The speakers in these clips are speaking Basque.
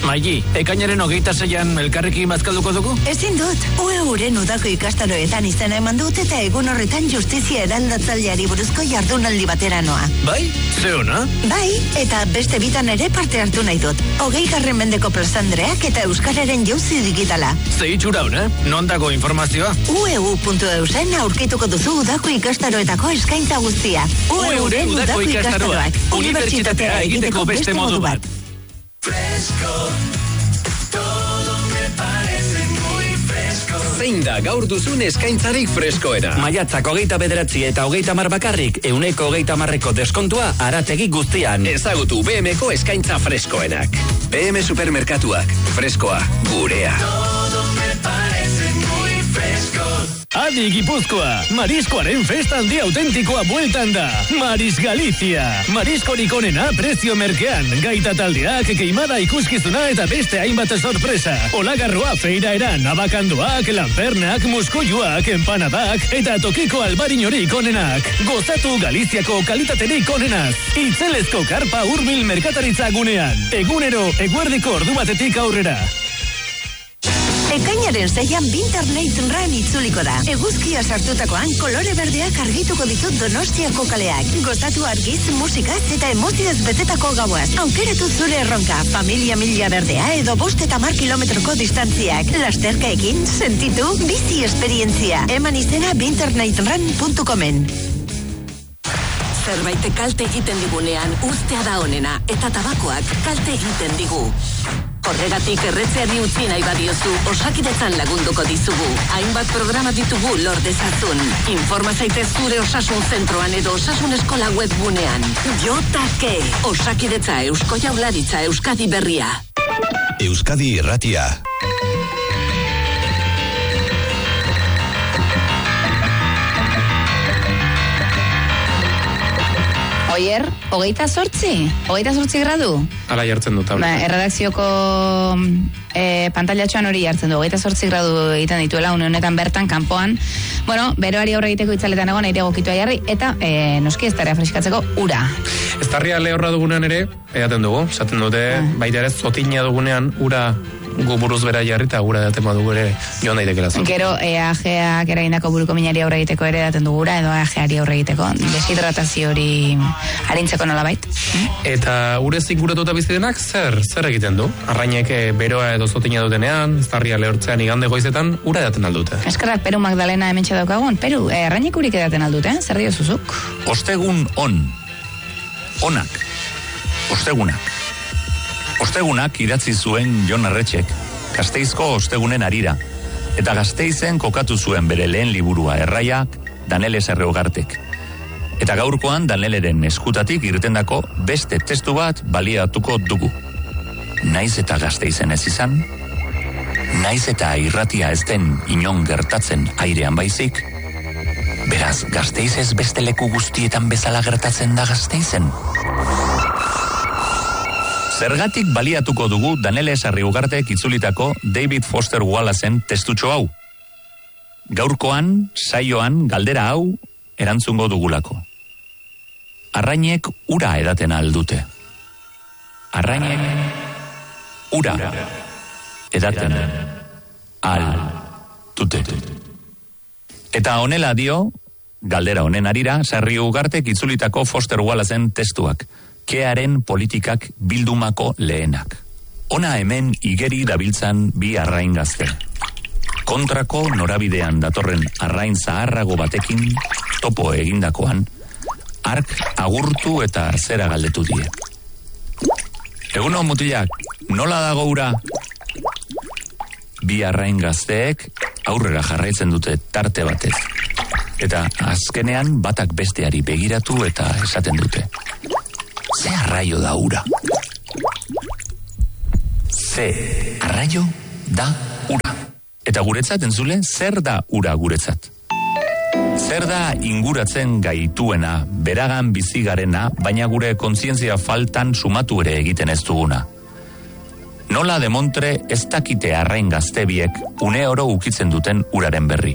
Maili, ekainaren 26an elkarrekin bazkalduko dugu? Ezin dut. UEUren udako ikastaroetan izena eman dut eta egun horretan justizia eraldatzaileari buruzko jardunaldi batera noa. Bai? Ze ona? Bai, eta beste bitan ere parte hartu nahi dut. 20. mendeko plazandreak eta euskararen jauzi digitala. Ze itxura hona? Non dago informazioa? ueu.eusen aurkituko duzu udako ikastaroetako eskaintza guztia. UEUren udako ikastaroak. Unibertsitatea egiteko beste modu bat. Fresco, todo me parece muy fresco. Zein da gaur duzun eskaintzarik freskoena? Maiatzak 29 eta 30 bakarrik 130% deskontua arategi guztian. Ezagutu BMko eskaintza freskoenak. BM Supermerkatuak, freskoa, gurea. Todo me parece muy fresco. Adi Gipuzkoa, mariskoaren festa handi autentikoa bueltan da. Maris Galicia. Mariskorik onena prezio merkean. Gaita taldeak, keimada ikuskizuna eta beste hainbat sorpresa. Olagarroa feira eran, abakandoak, lanpernak, muskoiuak, empanadak eta tokiko albarinorik onenak. Gozatu Galiziako kalitaterik onenaz. Itzelezko karpa hurbil merkataritza gunean. Egunero, eguerdiko ordu batetik aurrera. Ekainaren 6an Winter Night Run itzuliko da. Eguzkia sartutakoan kolore berdeak argituko ditut Donostiako kaleak. Gozatu argiz, musikaz eta emozioz betetako gauaz. Aukeratu zure erronka, familia mila berdea edo 5 eta 10 kilometroko distantziak. Lasterkaekin, sentitu, bizi esperientzia. Eman izena winternightrun.comen. Zerbait kalte egiten digunean uztea da onena eta tabakoak kalte egiten digu. Horregatik erretzeari utzi nahi badiozu, Osakidetzan lagunduko dizugu. Hainbat programa ditugu lor dezazun. Informa zaitez zure osasun zentroan edo osasun eskola webgunean. JK, Osakidetza Eusko Jaurlaritza Euskadi Berria. Euskadi Irratia. Oier, 28 gradu? Ala jartzen dut. Erredakzioko pantailatxoan hori jartzen du, 28 gradu egiten dituela, une honetan bertan, kanpoan. Bueno, beroari aurre egiteko itzaletan egon, aire egokitua jarri, eta noski ez tarea freskatzeko ura. Ez tarria lehorra dugunean ere, edaten dugu, esaten dute, baita ere zotina dugunean ura gu buruz bera jarri eta gura datema dugu ere joan daitekela. Gero EAG-ak eragindako buruko minari aurre egiteko ere daten dugura, edo EAG-ari aurre egiteko, deshidratazio hori arintzeko nolabait. Eta urezik guratuta bizidenak zer egiten du? Arrainek beroa edo zotina dutenean, ez tarria lehortzean igande goizetan, ura edaten aldute. Eskerrak, Peru Magdalena hementxe daukagun. Peru, arrainek urik edaten aldute, zer diozuzuk? Ostegun onak. Ostegunak idatzi zuen Jon Arretxek, Gasteizko ostegunen harira, eta Gasteizen kokatu zuen bere lehen liburua erraiak Daneles Erreogartek. Eta gaurkoan Daneleren eskutatik irtendako beste testu bat baliatuko dugu. Naiz eta Gasteizen ez izan, naiz eta irratia ez den inon gertatzen airean baizik, beraz Gasteizez beste leku guztietan bezala gertatzen da Gasteizen. Zergatik baliatuko dugu Daneles Erreogartek itzulitako David Foster Wallacen testutxo hau. Gaurkoan, saioan, galdera hau erantzungo dugulako. Arrainek ura edaten aldute. Arrainek ura edaten aldute. Eta honela dio, galdera honen harira, Erreogartek itzulitako Foster Wallacen testuak. Kearen politikak bildumako lehenak. Ona hemen igeri dabiltzan bi arrain gazte. Kontrako norabidean datorren arrain zaharrago batekin topo egindakoan, ark agurtu eta zera galdetu die. Eguno mutilak, nola dago ura? Bi arrain gazteek aurrera jarraitzen dute tarte batez. Eta azkenean batak besteari begiratu eta esaten dute. Ze arraio da ura? Ze arraio da ura? Eta guretzat entzule, zer da ura guretzat? Zer da inguratzen gaituena, beragan bizigarena, baina gure kontzientzia faltan sumatu ere egiten ez duguna? Nola demontre ez dakite arrain gaztebiek une oro ukitzen duten uraren berri?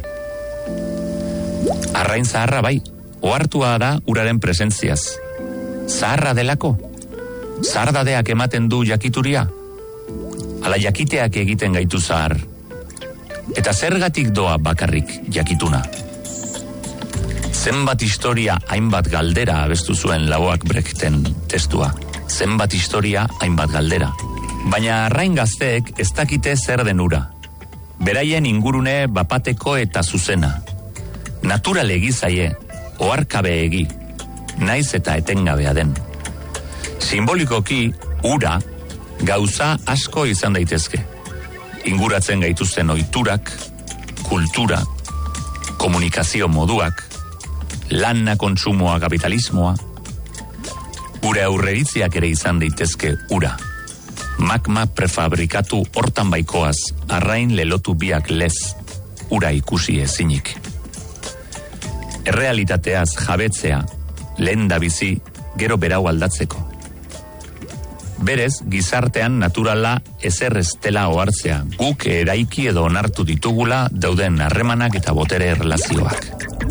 Arrain zaharra bai, ohartua da uraren presentziaz. Zaharra delako? Zahardadeak ematen du jakituria? ala jakiteak egiten gaitu zahar. Eta zergatik doa bakarrik jakituna. Zenbat historia hainbat galdera abestu zuen Lauak Brechten testua. Zenbat historia hainbat galdera. Baina arrain gazteek ez dakite zer den ura. Beraien ingurune bapateko eta zuzena. Natural egizaie, oharkabe egi, naiz eta etengabea den. Simbolikoki, ura, gauza asko izan daitezke. Inguratzen gaituzten ohiturak, kultura, komunikazio moduak, lana kontsumoa kapitalismoa, gure aurreritziak ere izan daitezke ura. Magma prefabrikatu hortan baikoaz, arrain lelotu biak lez, ura ikusi ezinik. Errealitateaz jabetzea, lehen da bizi, gero berau aldatzeko. Berez, gizartean naturala ezer ez dela ohartzea, guk eraiki edo onartu ditugula dauden harremanak eta botere erlazioak.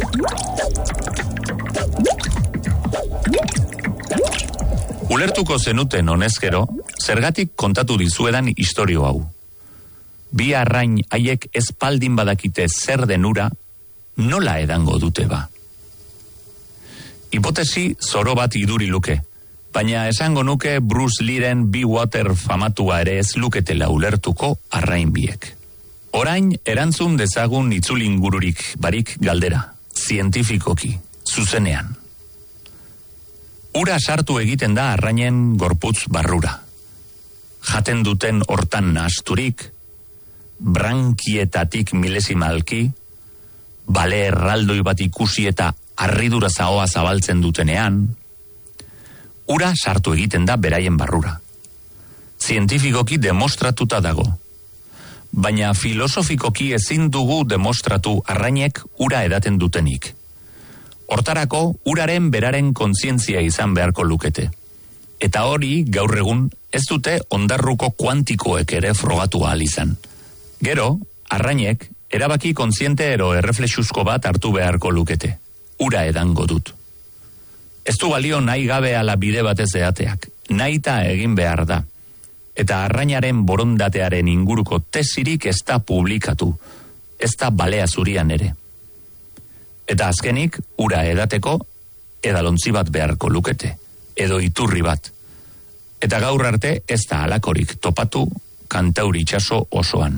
Ulertuko zenuten honezkero, zergatik kontatu dizuedan istorio hau. Bi arrain haiek espaldin badakite zer den ura, nola edango dute ba. Hipotesi zoro bat iduri luke, baina esango nuke Bruce Leeren Be Water famatua ere ez luketela ulertuko arrain biek. Orain erantzun dezagun itzulingururik barik galdera, zientifikoki, zuzenean. Ura sartu egiten da arrainen gorputz barrura. Jaten duten hortan nahasturik, brankietatik milesimalki, bale erraldoi bat ikusi eta harridura zahoa zabaltzen dutenean, ura sartu egiten da beraien barrura. Zientifikoki demostratuta dago. Baina filosofikoki ezin dugu demostratu arrainek ura edaten dutenik. Hortarako, uraren beraren kontzientzia izan beharko lukete. Eta hori, gaur egun, ez dute ondarruko kuantikoek ere frogatu ahal izan. Gero, arrainek, erabaki kontziente ero erreflexuzko bat hartu beharko lukete. Ura edango dut. Ez du balio nahi gabe ala bide batez eateak. Nahita egin behar da. Eta arrainaren borondatearen inguruko tesirik ez da publikatu. Ez da balea zurian ere. Eta azkenik, ura edateko, edalontzi bat beharko lukete, edo iturri bat. Eta gaur arte ez da halakorik topatu Kantauri itsaso osoan.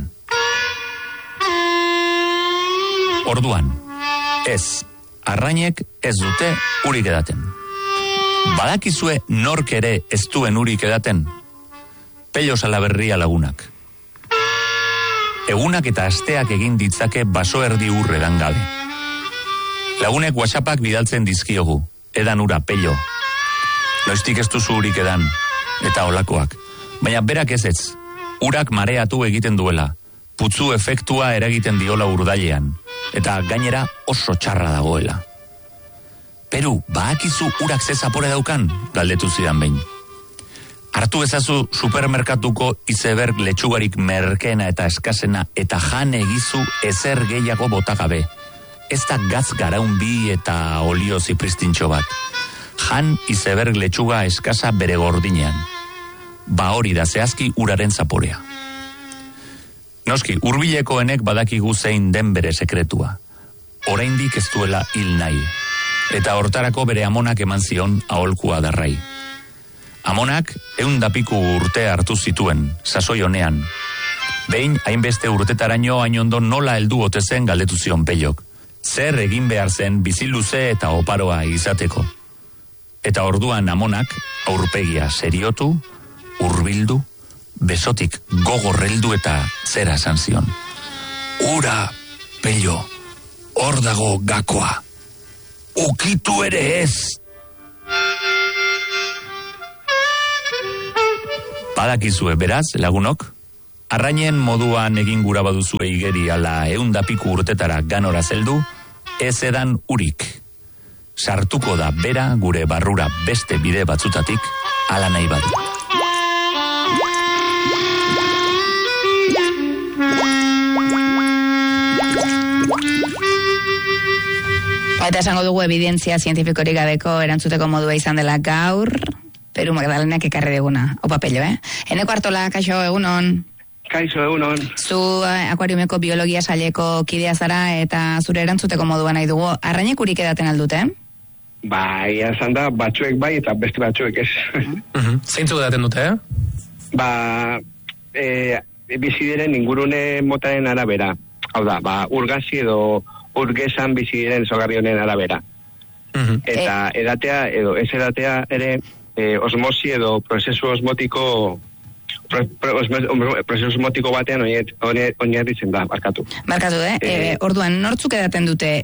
Orduan, ez, arrainek ez dute urik edaten. Badakizue nork ere ez duen urik edaten? Pello Salaberria lagunak. Egunak eta asteak egin ditzake baso erdi urredan gabe. Lagunek WhatsAppak bidaltzen dizkiogu, edan ura, Pello. Noiztik ez duzu urik edan, eta olakoak. Baina berak ez, urak mareatu egiten duela, putzu efektua eragiten diola urdailean, eta gainera oso txarra dagoela. Peru, baakizu urak ze zapore daukan, galdetu zidan behin. Hartu ezazu supermerkatuko iceberg letxugarik merkeena eta eskasena, eta jan egizu ezer gehiago botagabe. Ez da gatz garaun bi eta olio zipristintxo bat. Jan iceberg letxuga eskasa bere gordinean. Ba hori da zehazki uraren zaporea. Noski, hurbilekoenek badakigu zein den bere sekretua. Oraindik ez duela hil nahi. Eta hortarako bere amonak eman zion aholkua darrai. Amonak 100 piku urte hartu zituen, sasoi honean. Behin, hainbeste urtetaraino hainondo nola heldu ote zen galdetu zion Pellok. Zer egin behar zen biziluze eta oparoa izateko. Eta orduan amonak aurpegia seriotu, hurbildu, besotik gogorreldu eta zera esan zion. Ura, Pello, hor dago gakoa. Ukitu ere ez! Badakizue beraz, lagunok, arrainen moduan egin gura baduzue igeri ala 100 piku urtetara ganora zeldu, ez edan urik. Sartuko da bera gure barrura beste bide batzutatik ala nahi badu. Eta esango dugu evidentzia zientifikorik gabeko erantzuteko modua izan dela gaur, Peru Magdalenak ekarri deguna. Opa Pello, Eneko Artola, kaixo, egunon. Kaixo, egunon. Zu akuariumeko biologia saileko kidea zara eta zure erantzuteko moduan nahi dugu. Arrainek urik edaten aldute? Bai, esan da, batzuek bai eta beste batzuek ez. Zeintzuk edaten dute, bizi diren ingurune motaren arabera. Hau da, urgazi edo urgesan bizi diren zogarri honen arabera. Eta edatea edo ez edatea ere osmosi edo prozesu osmotiko prozesu osmotiko batean oinarritzen da, barkatu. Barkatu, orduan, nortzuk edaten dute?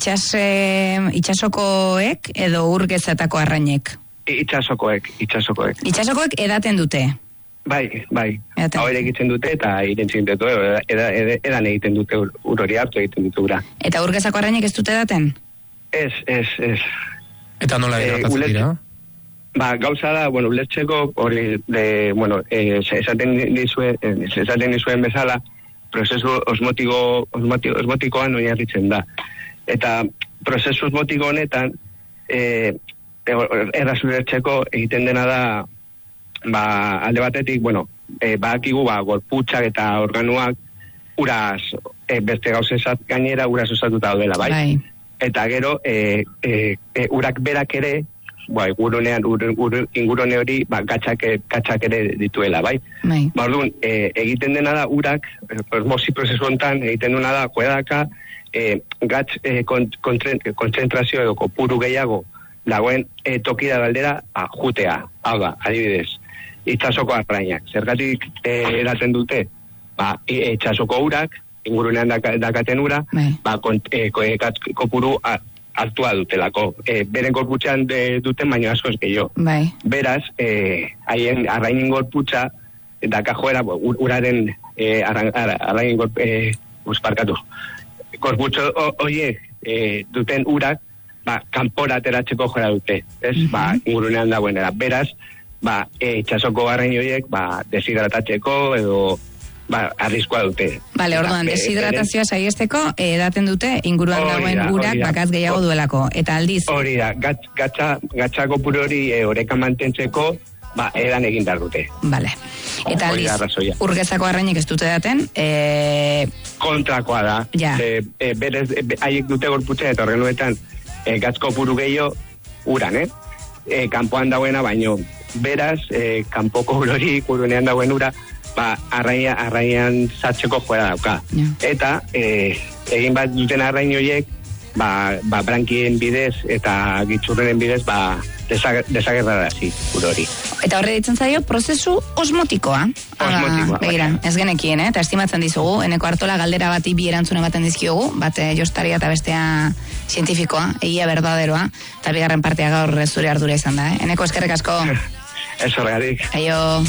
Itxasokoek edo urgezatako arrainek? Itxasokoek. Itxasokoek edaten dute? Bai. Hau ere egiten dute eta irentzen dute, edan egiten dute, urori hartu egiten dute ura. Eta urgezako arrainek ez dute edaten? Ez. Eta nola hidratatzen dira? Gauza da, ulertzeko hori, esaten dizuen bezala, prozesu osmotikoan oinarritzen da. Eta prozesu osmotiko honetan, erraz ulertzeko egiten dena da, alde batetik, badakigu, gorputxak eta organuak uraz, beste gauzezat gainera uraz osatuta daudela, bai? Eta gero, urak berak ere, ingurune hori gatxak ere dituela, bai? Orduan, egiten dena da urak, osmosi prozesu hontan, egiten dena da, joedaka, gatz kontzentrazio edo kopuru gehiago dagoen tokira galdera jutea. Hau da, adibidez, itxasoko arrainak. Zergatik eraten dute, itxasoko urak, ingurunean dakaten ura, kopuru hartua dutelako. Beren gorputxan duten baino askoz gehiago. Beraz, haien arrainen gorputxa daka joera uraren arrainen gorputxo horiek duten urak kanpora ateratzeko joera dute. Ingurunean dagoenera. Beraz, itxasoko arrain horiek deshidratatzeko edo arriskua dute. Orduan, deshidratazioa saiesteko edaten dute inguruan dagoen urak bakaz gehiago duelako. Eta aldiz? Hori da, gatxako puro hori oreka mantentzeko edan egin dar dute. Eta aldiz, urgezako arrainik ez dute edaten? Kontrakoa da. Berez, haiek dute gorputzen eta organuetan gatzko puru gehiago uran, kanpoan dagoena baino. Beraz, kanpoko urori, urunean dagoen ura, arraian zatzeko joera dauka. Eta egin bat duten arrain horiek brankien bidez eta gitxurrenen bidez desagerrarazi urori. Eta horre ditzen zaio prozesu osmotikoa. Begira, ez genekien, eta estimatzen dizugu, Eneko Artola galdera bati bi erantzune baten dizkiogu, bate jostaria eta bestea zientifikoa, egia berdaderoa, eta bigarren partea gaur zure ardura izan da. Eneko, eskerrik asko. Ez horregatik. Aio.